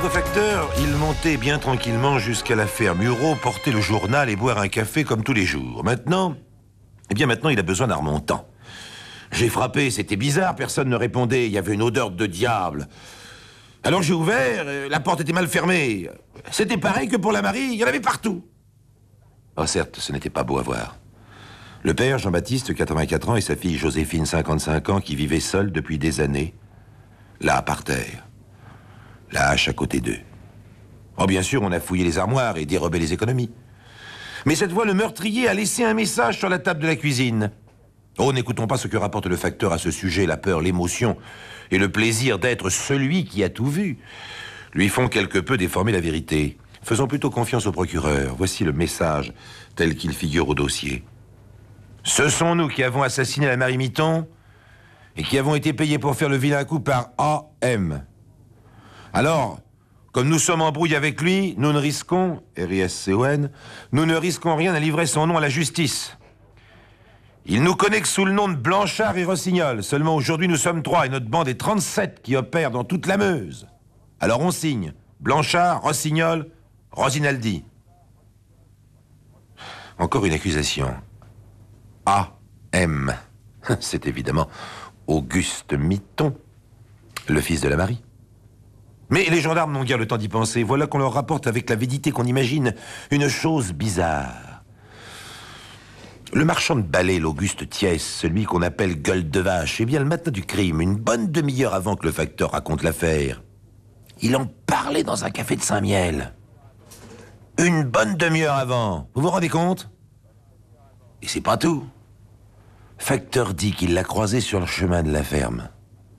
Notre facteur, il montait bien tranquillement jusqu'à la ferme Hureau, porter le journal et boire un café comme tous les jours. Maintenant, maintenant, il a besoin d'un remontant. J'ai frappé, c'était bizarre, personne ne répondait, il y avait une odeur de diable. Alors j'ai ouvert, la porte était mal fermée. C'était pareil que pour la Marie, il y en avait partout. Oh certes, ce n'était pas beau à voir. Le père, Jean-Baptiste, 84 ans, et sa fille Joséphine, 55 ans, qui vivaient seuls depuis des années, là, par terre. La hache à côté d'eux. Oh, bien sûr, on a fouillé les armoires et dérobé les économies. Mais cette fois, le meurtrier a laissé un message sur la table de la cuisine. Oh, n'écoutons pas ce que rapporte le facteur à ce sujet. La peur, l'émotion et le plaisir d'être celui qui a tout vu lui font quelque peu déformer la vérité. Faisons plutôt confiance au procureur. Voici le message tel qu'il figure au dossier. Ce sont nous qui avons assassiné la Marie Mitton et qui avons été payés pour faire le vilain coup par A.M. Alors, comme nous sommes en brouille avec lui, nous ne risquons, R-I-S-C-O-N, nous ne risquons rien à livrer son nom à la justice. Il nous connaît que sous le nom de Blanchard et Rossignol. Seulement aujourd'hui, nous sommes 3 et notre bande est 37 qui opèrent dans toute la Meuse. Alors on signe. Blanchard, Rossignol, Rosinaldi. Encore une accusation. A.M. C'est évidemment Auguste Mitton, le fils de la Marie. Mais les gendarmes n'ont guère le temps d'y penser. Voilà qu'on leur rapporte avec l'avidité qu'on imagine une chose bizarre. Le marchand de balais, l'Auguste Thiès, celui qu'on appelle Gueule de Vache, eh bien le matin du crime, une bonne demi-heure avant que le facteur raconte l'affaire, il en parlait dans un café de Saint-Miel. Une bonne demi-heure avant. Vous vous rendez compte? Et c'est pas tout. Facteur dit qu'il l'a croisé sur le chemin de la ferme.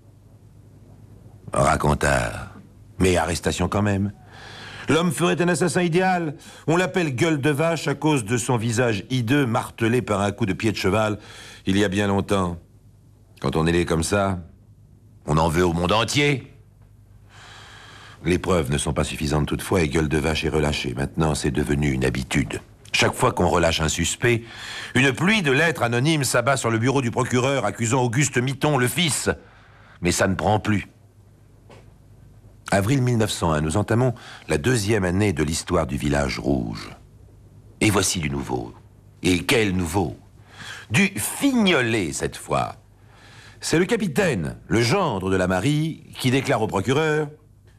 Racontard. Mais arrestation quand même. L'homme ferait un assassin idéal. On l'appelle Gueule de Vache à cause de son visage hideux martelé par un coup de pied de cheval il y a bien longtemps. Quand on est laid comme ça, on en veut au monde entier. Les preuves ne sont pas suffisantes toutefois et Gueule de Vache est relâché. Maintenant, c'est devenu une habitude. Chaque fois qu'on relâche un suspect, une pluie de lettres anonymes s'abat sur le bureau du procureur accusant Auguste Mitton, le fils. Mais ça ne prend plus. Avril 1901, nous entamons la 2e année de l'histoire du village rouge. Et voici du nouveau. Et quel nouveau? Du fignolet, cette fois. C'est le capitaine, le gendre de la Marie, qui déclare au procureur: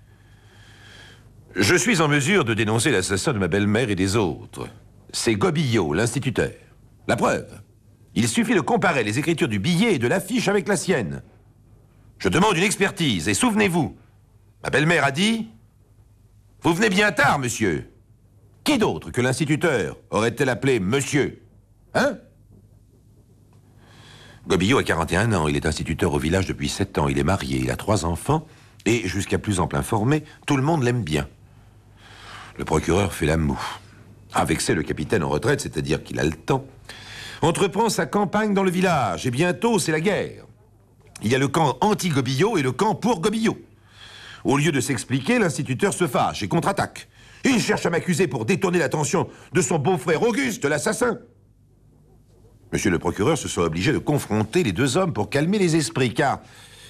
« Je suis en mesure de dénoncer l'assassin de ma belle-mère et des autres. C'est Gobillot, l'instituteur. La preuve, il suffit de comparer les écritures du billet et de l'affiche avec la sienne. Je demande une expertise, et souvenez-vous, ma belle-mère a dit: « Vous venez bien tard, monsieur. » Qui d'autre que l'instituteur aurait-elle appelé monsieur? Hein? Gobillot a 41 ans, il est instituteur au village depuis 7 ans, il est marié, il a 3 enfants, et jusqu'à plus ample informé, tout le monde l'aime bien. Le procureur fait la moue. Avec c'est le capitaine en retraite, c'est-à-dire qu'il a le temps, entreprend sa campagne dans le village, et bientôt c'est la guerre. Il y a le camp anti-Gobillot et le camp pour Gobillot. Au lieu de s'expliquer, l'instituteur se fâche et contre-attaque. Il cherche à m'accuser pour détourner l'attention de son beau-frère Auguste, l'assassin. Monsieur le procureur se sent obligé de confronter les deux hommes pour calmer les esprits, car